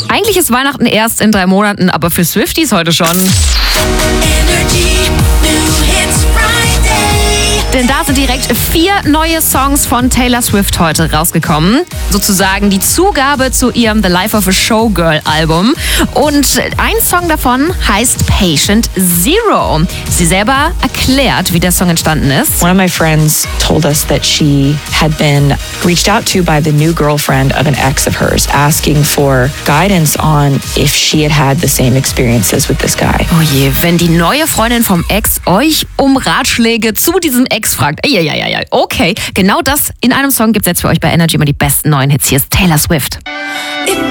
Eigentlich ist Weihnachten erst in 3 Monaten, aber für Swifties heute schon. Denn da sind direkt 4 neue Songs von Taylor Swift heute rausgekommen. Sozusagen die Zugabe zu ihrem The Life of a Showgirl Album. Und ein Song davon heißt Patient Zero. Sie selber erklärt, wie der Song entstanden ist. One of my friends told us that she had been reached out to by the new girlfriend of an ex of hers, asking for guidance on if she had the same experiences with this guy. Oh je, wenn die neue Freundin vom Ex euch um Ratschläge zu diesem Ex fragt. Ja. Okay, genau das in einem Song gibt's jetzt für euch bei Energy immer die besten neuen Hits. Hier ist Taylor Swift.